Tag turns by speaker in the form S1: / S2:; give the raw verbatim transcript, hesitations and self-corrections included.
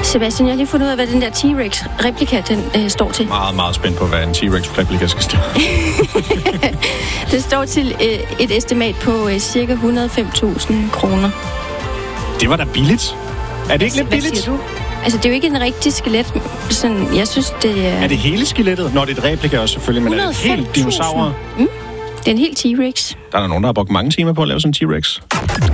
S1: Sebastian, jeg har lige fundet ud af, hvad den der T-Rex-replika, den øh, står til.
S2: Meget, meget spændt på, hvad en T-Rex-replika skal stå.
S1: Det står til øh, et estimat på øh, cirka et hundrede og fem tusind kroner.
S2: Det var da billigt. Er det ikke lidt billigt?
S1: Hvad siger du? Altså, det er jo ikke en rigtig skelet. Sådan, jeg synes, det er...
S2: Er det hele skelettet? Når det er et replika også, selvfølgelig, men er det helt dinosaurer?
S1: Mm. Det er en helt T-Rex.
S2: Der er der nogen, der har brugt mange timer på at lave sådan en T-Rex.